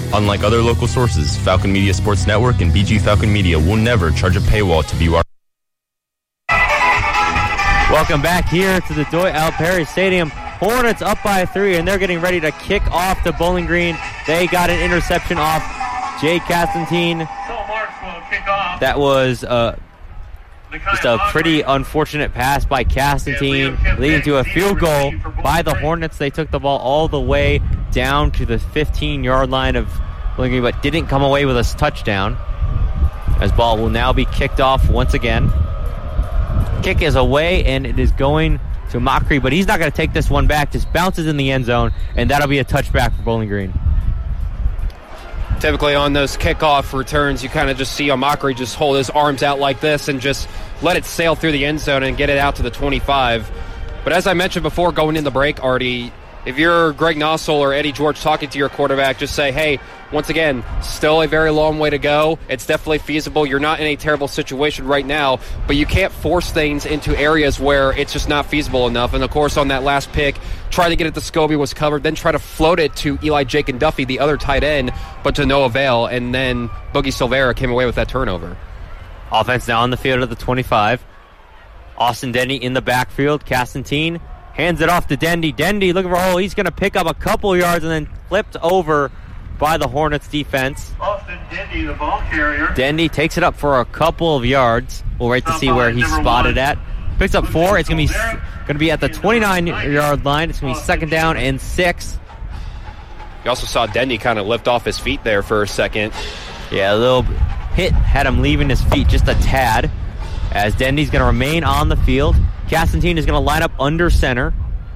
Unlike other local sources, Falcon Media Sports Network and BG Falcon Media will never charge a paywall to view our... Welcome back here to the Doyle L. Perry Stadium. Hornets up by 3, and they're getting ready to kick off the Bowling Green. They got an interception off Jay Castantine. That was just a pretty unfortunate pass by Castantine, leading to a field goal by the Hornets. They took the ball all the way down to the 15-yard line of Bowling Green, but didn't come away with a touchdown. As ball will now be kicked off once again. Kick is away, and it is going to Mockery, but he's not going to take this one back. Just bounces in the end zone, and that'll be a touchback for Bowling Green. Typically on those kickoff returns, you kind of just see Mockery just hold his arms out like this and just let it sail through the end zone and get it out to the 25. But as I mentioned before, going in the break, Artie, if you're Greg Nossel or Eddie George talking to your quarterback, just say, hey, once again, still a very long way to go. It's definitely feasible. You're not in a terrible situation right now, but you can't force things into areas where it's just not feasible enough. And, of course, on that last pick, try to get it to Scobie, was covered, then try to float it to Eli Jake and Duffy, the other tight end, but to no avail. And then Boogie Silvera came away with that turnover. Offense now on the field at the 25. Austin Denny in the backfield. Castantine hands it off to Dendy. Dendy looking for a hole. He's going to pick up a couple yards and then flipped over by the Hornets defense. Austin Dendy, the ball carrier. Dendy takes it up for a couple of yards. We'll wait to see where he's spotted at. Picks up 4. It's going to be at the 29-yard line. It's going to be second down and 6. You also saw Dendy kind of lift off his feet there for a second. Yeah, a little hit had him leaving his feet just a tad. As Dendy's going to remain on the field. Castantine is going to line up under center.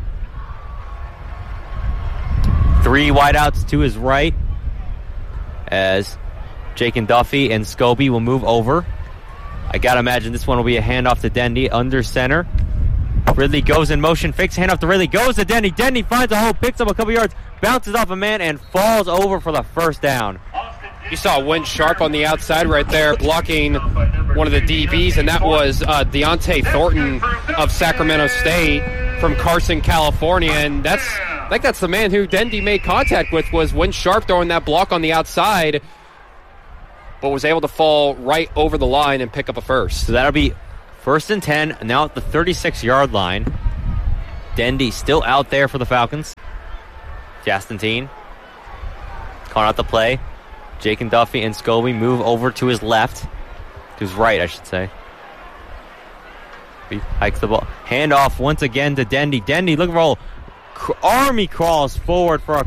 3 wideouts to his right. As Jake and Duffy and Scobie will move over. I got to imagine this one will be a handoff to Dendy under center. Ridley goes in motion, fakes handoff to Ridley, goes to Dendy. Dendy finds a hole, picks up a couple yards, bounces off a man, and falls over for the first down. You saw Wynn Sharp on the outside right there blocking one of the DBs, and that was Deontay Thornton of Sacramento State from Carson, California. And I think that's the man who Dendy made contact with, was Wynn Sharp throwing that block on the outside, but was able to fall right over the line and pick up a first. So that'll be first and 10, now at the 36-yard line. Dendy still out there for the Falcons. Castantine calling out the play. Jake and Duffy and Scobie move over to his left. To his right, I should say. He hikes the ball. Handoff once again to Dendy. Dendy looking for a hole. Army crawls forward for a